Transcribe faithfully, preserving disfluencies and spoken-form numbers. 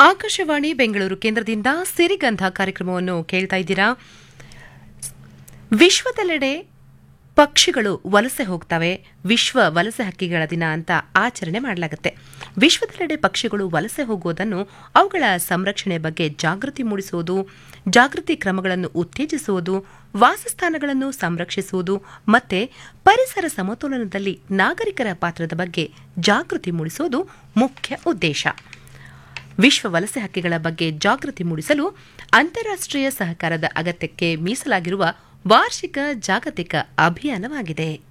ಆಕಾಶವಾಣಿ ಬೆಂಗಳೂರು ಕೇಂದ್ರದಿಂದ ಸಿರಿಗಂಧ ಕಾರ್ಯಕ್ರಮವನ್ನು ಕೇಳ್ತಾ ಇದ್ದೀರಾ. ವಿಶ್ವದೆಲ್ಲೆಡೆ ಪಕ್ಷಿಗಳು ವಲಸೆ ಹೋಗ್ತವೆ. ವಿಶ್ವ ವಲಸೆ ಹಕ್ಕಿಗಳ ದಿನ ಅಂತ ಆಚರಣೆ ಮಾಡಲಾಗುತ್ತೆ. ವಿಶ್ವದೆಲ್ಲೆಡೆ ಪಕ್ಷಿಗಳು ವಲಸೆ ಹೋಗುವುದನ್ನು, ಅವುಗಳ ಸಂರಕ್ಷಣೆ ಬಗ್ಗೆ ಜಾಗೃತಿ ಮೂಡಿಸುವುದು, ಜಾಗೃತಿ ಕ್ರಮಗಳನ್ನು ಉತ್ತೇಜಿಸುವುದು, ವಾಸಸ್ಥಾನಗಳನ್ನು ಸಂರಕ್ಷಿಸುವುದು ಮತ್ತೆ ಪರಿಸರ ಸಮತೋಲನದಲ್ಲಿ ನಾಗರಿಕರ ಪಾತ್ರದ ಬಗ್ಗೆ ಜಾಗೃತಿ ಮೂಡಿಸುವುದು ಮುಖ್ಯ ಉದ್ದೇಶ. ವಿಶ್ವ ವಲಸೆ ಹಕ್ಕಿಗಳ ಬಗ್ಗೆ ಜಾಗೃತಿ ಮೂಡಿಸಲು ಅಂತಾರಾಷ್ಟ್ರೀಯ ಸಹಕಾರದ ಅಗತ್ಯಕ್ಕೆ ಮೀಸಲಾಗಿರುವ ವಾರ್ಷಿಕ ಜಾಗತಿಕ ಅಭಿಯಾನವಾಗಿದೆ.